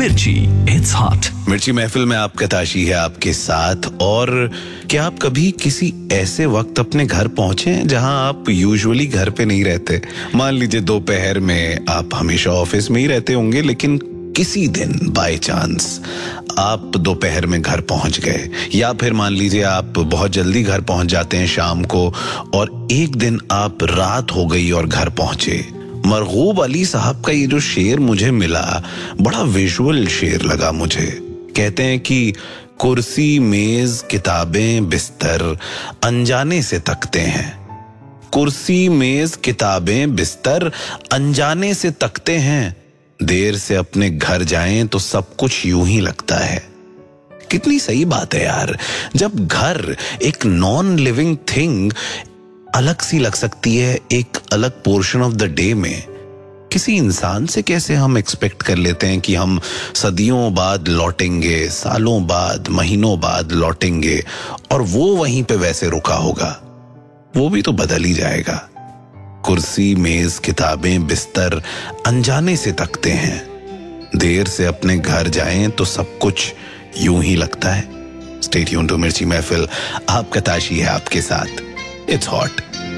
मिर्ची, it's hot. मिर्ची महफिल में आपका ताशी है आपके साथ। और क्या आप कभी किसी ऐसे वक्त अपने घर पहुंचे हैं जहां आप यूजुअली घर पे नहीं रहते? मान लीजिए दोपहर में आप हमेशा ऑफिस में ही रहते होंगे, लेकिन किसी दिन बाय चांस आप दोपहर में घर पहुंच गए, या फिर मान लीजिए आप बहुत जल्दी घर पहुंच जाते हैं शाम को, और एक दिन आप रात हो गई और घर पहुंचे। मरगूब अली साहब का ये जो शेर मुझे मिला, बड़ा विजुअल शेर लगा मुझे। कहते हैं कि कुर्सी मेज किताबें बिस्तर अनजाने से तकते हैं। कुर्सी मेज किताबें बिस्तर अनजाने से तकते हैं। देर से अपने घर जाएं तो सब कुछ यूं ही लगता है। कितनी सही बात है यार। जब घर एक नॉन लिविंग थिंग अलग सी लग सकती है एक अलग पोर्शन ऑफ द डे में, किसी इंसान से कैसे हम एक्सपेक्ट कर लेते हैं कि हम सदियों बाद लौटेंगे, सालों बाद, महीनों बाद लौटेंगे और वो वहीं पे वैसे रुका होगा? वो भी तो बदल ही जाएगा। कुर्सी मेज किताबें बिस्तर अनजाने से तकते हैं। देर से अपने घर जाएं तो सब कुछ यूं ही लगता है। स्टे ट्यून्ड टू मिर्ची महफिल, आपका ताशी है आपके साथ। It's hot.